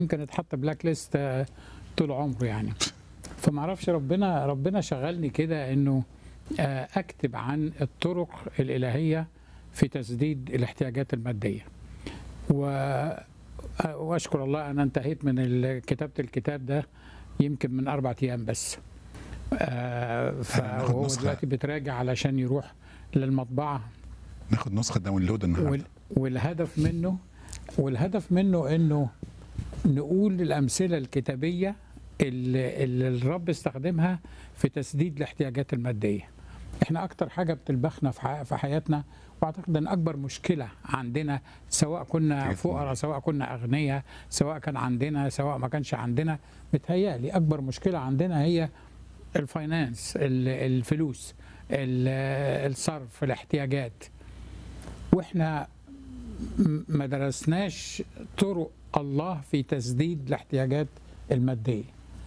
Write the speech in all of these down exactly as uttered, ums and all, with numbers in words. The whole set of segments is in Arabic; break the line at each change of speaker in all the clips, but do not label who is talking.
يمكن اتحط بلاك ليست آه، طول عمره يعني. فما اعرفش ربنا ربنا شغلني كده انه آه، اكتب عن الطرق الالهيه في تسديد الاحتياجات الماديه. و واشكر الله انا انتهيت من ال- كتابه الكتاب ده يمكن من اربع ايام بس. آه،
ناخد
فهو
نسخة.
دلوقتي بيتراجع علشان يروح للمطبعه.
ناخد نسخه داونلود النهارده.
وال- والهدف منه والهدف منه انه نقول الامثله الكتابيه اللي, اللي الرب استخدمها في تسديد الاحتياجات الماديه. احنا اكتر حاجه بتلبخنا في ح- في حياتنا، واعتقد ان اكبر مشكله عندنا سواء كنا
احتياجات
فقراء
مادية.
سواء كنا اغنياء سواء كان عندنا سواء ما كانش عندنا، متهيألي اكبر مشكله عندنا هي الفاينانس، ال- الفلوس، ال- الصرف، الاحتياجات. واحنا م- ما درسناش طرق الله في تسديد الاحتياجات الماديه.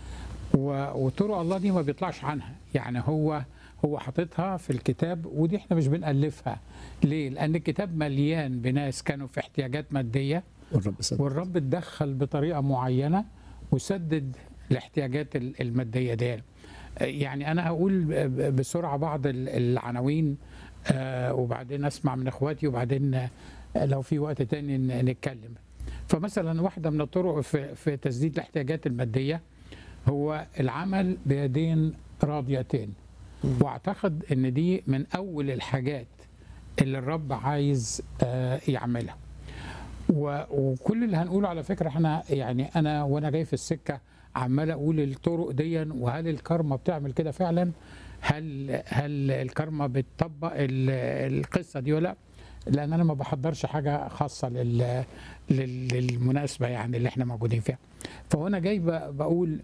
و- وطرق الله دي ما بيطلعش عنها، يعني هو هو حاططها في الكتاب، ودي احنا مش بنألفها. ليه؟ لأن الكتاب مليان بناس كانوا في احتياجات مادية،
والرب سد.
والرب اتدخل بطريقة معينة وسدد الاحتياجات ال- المادية دي. يعني أنا هقول ب- ب- بسرعة بعض ال- العناوين، آه، وبعدين أسمع من إخواتي، وبعدين آه، لو في وقت تاني ن- نتكلم. فمثلا واحدة من الطرق في, في تسديد الاحتياجات المادية هو العمل بيدين راضيتين. واعتقد ان دي من اول الحاجات اللي الرب عايز آه، يعملها. و- وكل اللي هنقوله على فكره احنا يعني انا وانا جاي في السكه عمال اقول الطرق دي، وهل الكارما بتعمل كده فعلا؟ هل هل الكارما بتطبق ال- القصه دي ولا لا؟ لان انا ما بحضرش حاجه خاصه لل لل- للمناسبه يعني اللي احنا موجودين فيها. فهنا جاي ب- بقول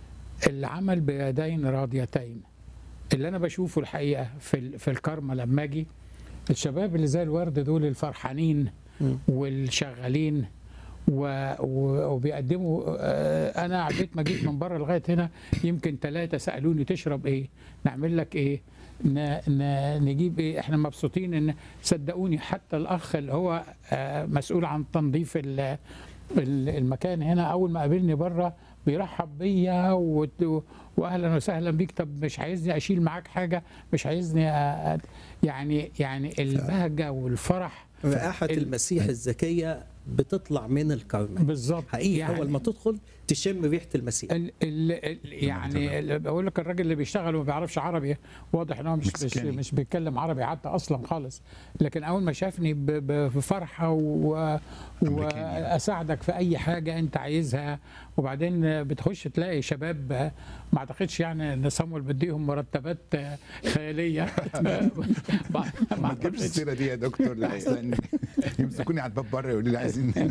العمل بيدين راضيتين. اللي انا بشوفه الحقيقه في ال- في الكارما لما اجي الشباب اللي زي الورد دول الفرحانين
مم.
والشغالين و- و- وبيقدموا. آه، انا عديت ما جيت من بره لغايه هنا يمكن ثلاثه سالوني تشرب ايه؟ نعمل لك ايه؟ ن- ن- نجيب ايه؟ احنا مبسوطين ان صدقوني حتى الاخ اللي هو آه، مسؤول عن تنظيف ال- ال- المكان هنا اول ما قابلني بره بيرحب بيا وت- واهلا وسهلا بيك. طب مش عايزني اشيل معاك حاجه؟ مش عايزني أ- يعني يعني البهجه والفرح
رائحة
ال-
المسيح الذكية بتطلع من الكرمة.
بالظبط.
حقيقي
يعني
أول ما تدخل تشم ريحة المسيح.
ال ال ال يعني ال- بقول لك الراجل اللي بيشتغل وما بيعرفش عربي، واضح ان هو مش مش,
مكسيكاني.
مش بيتكلم عربي حتى اصلا خالص، لكن اول ما شافني ب- ب- بفرحه و-
أمريكاني.
واساعدك في اي حاجه انت عايزها. وبعدين بتخش تلاقي شباب ما اعتقدش يعني ان صامويل بديهم مرتبات خياليه. ما
ما تجيبش
أعتقدش.
السيره دي يا دكتور، لحسن يمسكوني على الباب بره يقولوا لي عايزين.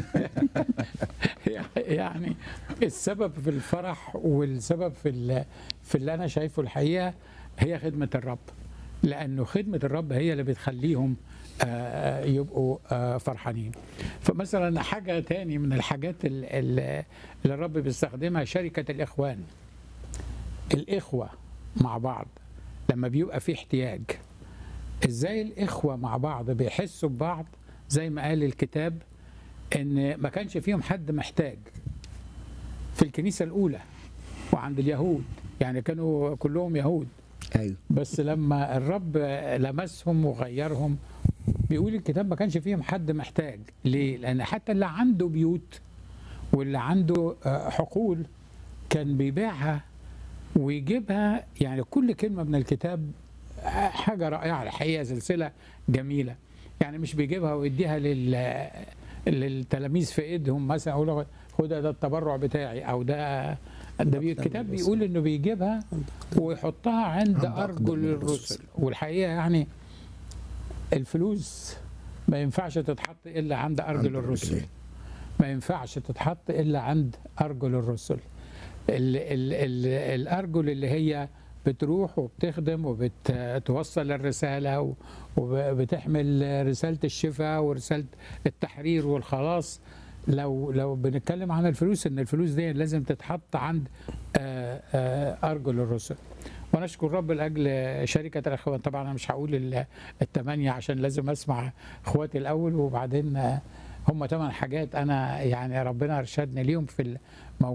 يعني السبب في الفرح والسبب في ال- في اللي انا شايفه الحقيقه هي خدمه الرب، لانه خدمه الرب هي اللي بتخليهم آه، يبقوا آه، فرحانين. فمثلا حاجه تاني من الحاجات ال- ال- اللي الرب بيستخدمها شركه الاخوان. الاخوه مع بعض لما بيبقى في احتياج، ازاي الاخوه مع بعض بيحسوا ببعض زي ما قال الكتاب ان ما كانش فيهم حد محتاج في الكنيسه الاولى وعند اليهود، يعني كانوا كلهم يهود،
أيوه.
بس لما الرب لمسهم وغيرهم بيقول الكتاب ما كانش فيهم حد محتاج. ليه؟ لان حتى اللي عنده بيوت واللي عنده آه، حقول كان بيبيعها ويجيبها. يعني كل كلمه من الكتاب حاجه رائعه الحقيقه، سلسله جميله. يعني مش بيجيبها ويديها لل للتلاميذ في ايدهم مثلا اقول له خد ده التبرع بتاعي او ده ده بي- الكتاب بيقول انه بيجيبها ويحطها عند
عند أقدم
ارجل الرسل. والحقيقه يعني الفلوس ما ينفعش تتحط الا عند ارجل الرسل، ما ينفعش تتحط الا عند ارجل الرسل. ال ال ال الارجل اللي هي بتروح وبتخدم وبتوصل الرساله و- وبتحمل رساله الشفاء ورساله التحرير والخلاص. لو لو بنتكلم عن الفلوس ان الفلوس دي لازم تتحط عند آه، آه، ارجل الرسل. ونشكر رب لاجل شركه الاخوان. طبعا انا مش هقول ال- الثمانيه عشان لازم اسمع اخواتي الاول، وبعدين آه، هم ثمان حاجات انا يعني ربنا ارشدني ليهم في